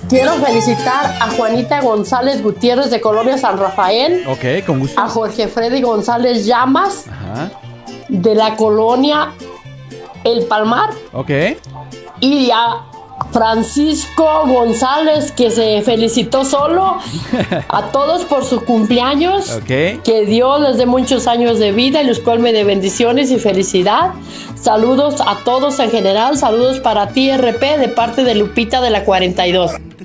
Quiero felicitar a Juanita González Gutiérrez de Colonia San Rafael. Ok, con gusto. A Jorge Freddy González Llamas. Ajá. De la colonia El Palmar. Ok. Y a Francisco González, que se felicitó solo. A todos por su cumpleaños. Ok. Que Dios les dé muchos años de vida y los colme de bendiciones y felicidad. Saludos a todos en general. Saludos para ti, RP, de parte de Lupita de la 42.